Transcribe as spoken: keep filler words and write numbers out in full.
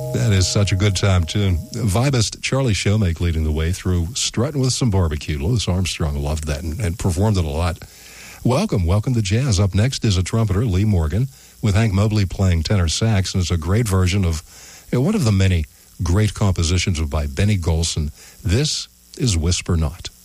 That is such a good time tune. Vibist Charlie Showmake leading the way through Strutting with Some Barbecue. Louis Armstrong loved that and, and performed it a lot. Welcome, welcome to jazz. Up next is a trumpeter, Lee Morgan, with Hank Mobley playing tenor sax, and it's a great version of you know, one of the many great compositions by Benny Golson. This is Whisper Not.